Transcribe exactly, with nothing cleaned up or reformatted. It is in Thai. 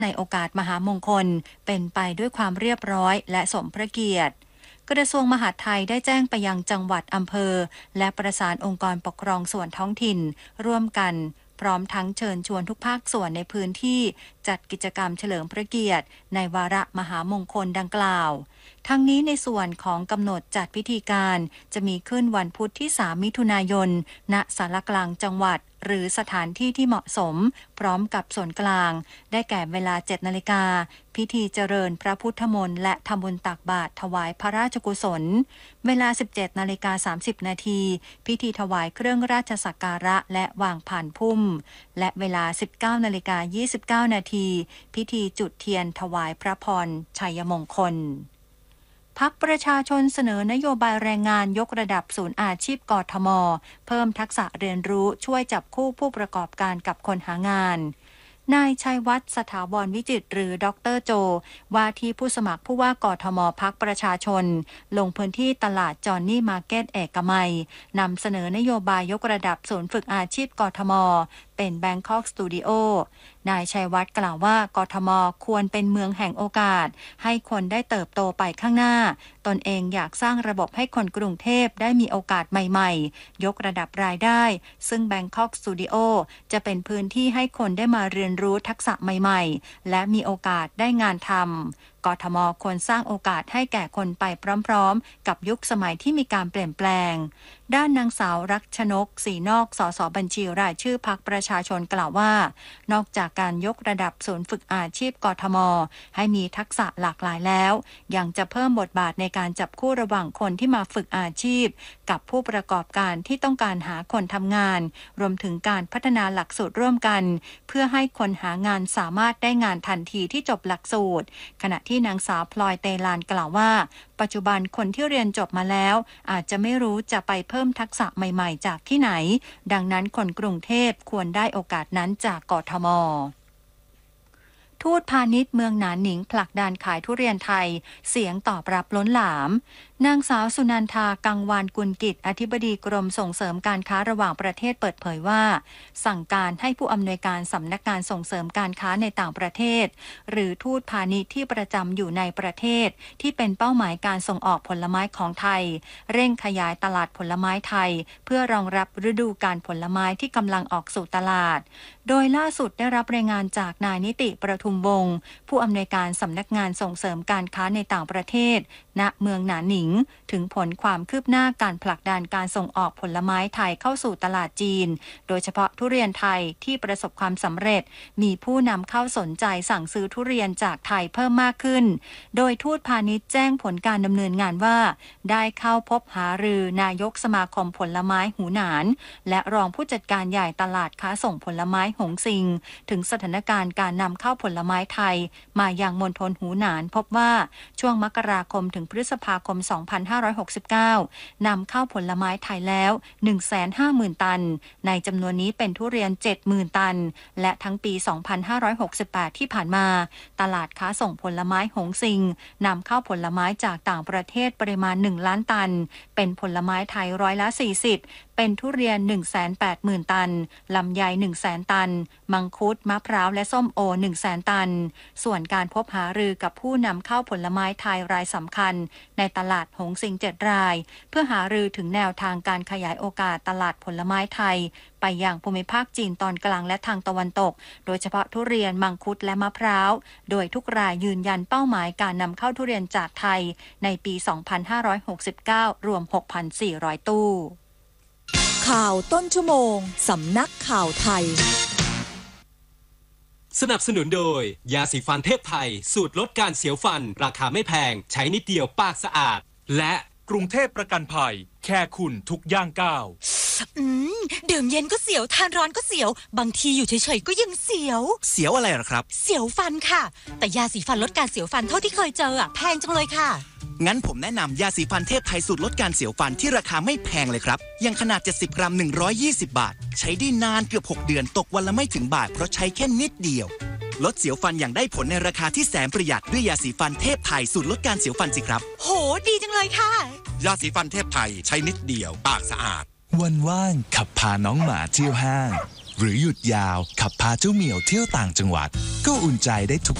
ในโอกาสมหามงคลเป็นไปด้วยความเรียบร้อยและสมพระเกียรติกระทรวงมหาดไทยได้แจ้งไปยังจังหวัดอำเภอและประสานองค์กรปกครองส่วนท้องถิ่นร่วมกันพร้อมทั้งเชิญชวนทุกภาคส่วนในพื้นที่จัดกิจกรรมเฉลิมพระเกียรติในวาระมหามงคลดังกล่าวทั้งนี้ในส่วนของกำหนดจัดพิธีการจะมีขึ้นวันพุธที่สามมิถุนายนณศาลากลางจังหวัดหรือสถานที่ที่เหมาะสมพร้อมกับส่วนกลางได้แก่เวลา เจ็ดนาฬิกาพิธีเจริญพระพุทธมนต์และทำบุญตักบาตรถวายพระราชกุศลเวลา สิบเจ็ดนาฬิกาสามสิบนาทีพิธีถวายเครื่องราชสักการะและวางผ่านพุ่มและเวลา สิบเก้านาฬิกายี่สิบเก้านาทีพิธีจุดเทียนถวายพระพรชัยมงคลพรรคประชาชนเสนอนโยบายแรงงานยกระดับศูนย์อาชีพกทม.เพิ่มทักษะเรียนรู้ช่วยจับคู่ผู้ประกอบการกับคนหางานนายชัยวัฒน์สถาวรวิจิตรหรือดร.โจว่าที่ผู้สมัครผู้ว่ากทม.พรรคประชาชนลงพื้นที่ตลาดจอนนี่มาร์เก็ตเอกมัยนำเสนอนโยบายยกระดับศูนย์ฝึกอาชีพกทม.เป็น Bangkok Studio นายชัยวัฒน์กล่าวว่ากทม.ควรเป็นเมืองแห่งโอกาสให้คนได้เติบโตไปข้างหน้าตนเองอยากสร้างระบบให้คนกรุงเทพได้มีโอกาสใหม่ๆยกระดับรายได้ซึ่ง Bangkok Studio จะเป็นพื้นที่ให้คนได้มาเรียนรู้ทักษะใหม่ๆและมีโอกาสได้งานทำกทม.ควรสร้างโอกาสให้แก่คนไปพร้อมๆกับยุคสมัยที่มีการเปลี่ยนแปลงด้านนางสาวรักชนกศรีนอกสสบัญชีรายชื่อพรรคประชาชนกล่าวว่านอกจากการยกระดับศูนย์ฝึกอาชีพกทม.ให้มีทักษะหลากหลายแล้วยังจะเพิ่มบทบาทในการจับคู่ระหว่างคนที่มาฝึกอาชีพกับผู้ประกอบการที่ต้องการหาคนทำงานรวมถึงการพัฒนาหลักสูตรร่วมกันเพื่อให้คนหางานสามารถได้งานทันทีที่จบหลักสูตรขณะที่นางสาวพลอยเตลานกล่าวว่าปัจจุบันคนที่เรียนจบมาแล้วอาจจะไม่รู้จะไปเพิ่มทักษะใหม่ๆจากที่ไหนดังนั้นคนกรุงเทพควรได้โอกาสนั้นจากกทม.ทูตพาณิชย์เมืองหนานหนิงผลักดันขายทุเรียนไทยเสียงตอบรับล้นหลามนางสาวสุนันทากังวานกุลกิจอธิบดีกรมส่งเสริมการค้าระหว่างประเทศเปิดเผยว่าสั่งการให้ผู้อำนวยการสำนักงานส่งเสริมการค้าในต่างประเทศหรือทูตพาณิชย์ที่ประจำอยู่ในประเทศที่เป็นเป้าหมายการส่งออกผลไม้ของไทยเร่งขยายตลาดผลไม้ไทยเพื่อรองรับฤดูกาลผลไม้ที่กำลังออกสู่ตลาดโดยล่าสุดได้รับรายงานจากนายนิติประทุมวงศ์ผู้อำนวยการสำนักงานส่งเสริมการค้าในต่างประเทศณเมืองหนานหนิงถึงผลความคืบหน้าการผลักดันการส่งออกผลไม้ไทยเข้าสู่ตลาดจีนโดยเฉพาะทุเรียนไทยที่ประสบความสำเร็จมีผู้นำเข้าสนใจสั่งซื้อทุเรียนจากไทยเพิ่มมากขึ้นโดยทูตพาณิชย์แจ้งผลการดำเนินงานว่าได้เข้าพบหารือนายกสมาคมผลไม้หูหนานและรองผู้จัดการใหญ่ตลาดค้าส่งผลไม้หงซิงถึงสถานการณ์การนำเข้าผลไม้ไทยมายังมณฑลหูหนานพบว่าช่วงมกราคมถึงพฤษภาคมสองพันห้าร้อยหกสิบเก้านำเข้าผลไม้ไทยแล้ว หนึ่งแสนห้าหมื่น ตันในจำนวนนี้เป็นทุเรียน เจ็ดหมื่น ตันและทั้งปีสองพันห้าร้อยหกสิบแปดที่ผ่านมาตลาดค้าส่งผลไม้หงซิงนำเข้าผลไม้จากต่างประเทศปริมาณหนึ่งล้านตันเป็นผลไม้ไทยร้อยละสี่สิบเป็นทุเรียน หนึ่งแสนแปดหมื่น ตันลำไย หนึ่งแสน ตันมังคุดมะพร้าวและส้มโอ หนึ่งแสน ตันส่วนการพบหารือกับผู้นำเข้าผลไม้ไทยรายสำคัญในตลาดหงซิงเจ็ดรายเพื่อหารือถึงแนวทางการขยายโอกาสตลาดผลไม้ไทยไปยังภูมิภาคจีนตอนกลางและทางตะวันตกโดยเฉพาะทุเรียนมังคุดและมะพร้าวโดยทุกรายยืนยันเป้าหมายการนำเข้าทุเรียนจากไทยในปีสองพันห้าร้อยหกสิบเก้ารวม หกพันสี่ร้อย ตู้ข่าวต้นชั่วโมงสำนักข่าวไทยสนับสนุนโดยยาสีฟันเทพไทยสูตรลดการเสียวฟันราคาไม่แพงใช้นิดเดียวปากสะอาดและกรุงเทพประกันภัยแค่คุณทุกย่างก้าวอืมดื่มเย็นก็เสียวทานร้อนก็เสียวบางทีอยู่เฉยๆก็ยังเสียวเสียวอะไรหรอครับเสียวฟันค่ะแต่ยาสีฟันลดการเสียวฟันเท่าที่เคยเจออ่ะแพงจังเลยค่ะงั้นผมแนะนำยาสีฟันเทพไทยสูตรลดการเสียวฟันที่ราคาไม่แพงเลยครับยังขนาดเจ็ดสิบกรัมหนึ่งร้อยยี่สิบบาทใช้ได้นานเกือบหกเดือนตกวันละไม่ถึงบาทเพราะใช้แค่นิดเดียวลดเสียวฟันอย่างได้ผลในราคาที่แสนประหยัดด้วยยาสีฟันเทพไทยสูตรลดการเสียวฟันสิครับโหดีจังเลยค่ะยาสีฟันเทพไทยใช้นิดเดียวปากสะอาดวันว่างขับพาน้องหมาเที่ยวห้างหรือหยุดยาวขับพาเจ้าเหมียวเที่ยวต่างจังหวัดก็อุ่นใจได้ทุก